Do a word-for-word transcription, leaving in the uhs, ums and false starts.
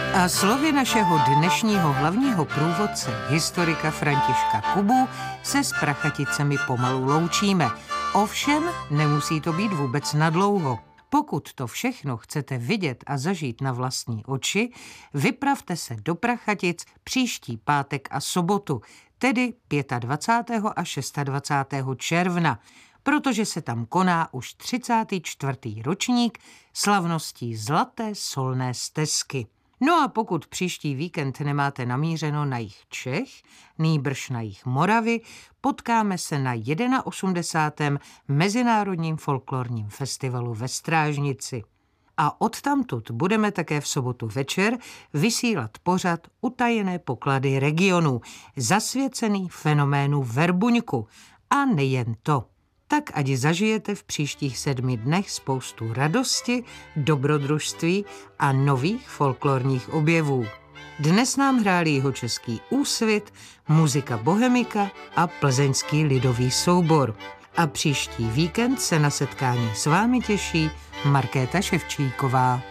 A slovy našeho dnešního hlavního průvodce, historika Františka Kubu, se s Prachaticemi pomalu loučíme. Ovšem, nemusí to být vůbec nadlouho. Pokud to všechno chcete vidět a zažít na vlastní oči, vypravte se do Prachatic příští pátek a sobotu, tedy dvacátého pátého a dvacátého šestého června, protože se tam koná už třicátý čtvrtý ročník slavností Zlaté solné stezky. No a pokud příští víkend nemáte namířeno na jih Čech, nýbrž na jih Moravy, potkáme se na osmdesátém Mezinárodním folklorním festivalu ve Strážnici. A odtamtud budeme také v sobotu večer vysílat pořad Utajené poklady regionu, zasvěcený fenoménu verbuňku. A nejen to. Tak ať zažijete v příštích sedmi dnech spoustu radosti, dobrodružství a nových folklorních objevů. Dnes nám hráli Jihočeský Úsvit, Muzika Bohemika a Plzeňský lidový soubor. A příští víkend se na setkání s vámi těší Markéta Ševčíková.